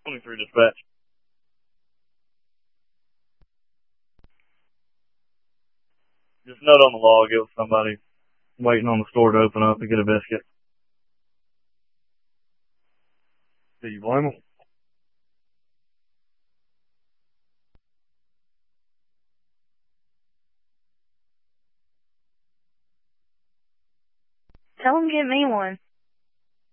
23 dispatch. Just note on the log, it was somebody waiting on the store to open up to get a biscuit. Do you blame them? Tell him to get me one.